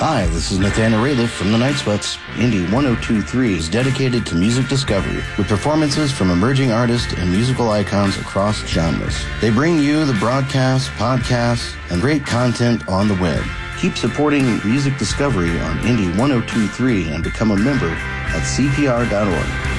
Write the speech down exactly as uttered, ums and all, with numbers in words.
Hi, this is Nathaniel Rayliff from the Night Sweats. Indie one oh two point three is dedicated to music discovery with performances from emerging artists and musical icons across genres. They bring you the broadcasts, podcasts, and great content on the web. Keep supporting music discovery on Indie one oh two point three and become a member at C P R dot org.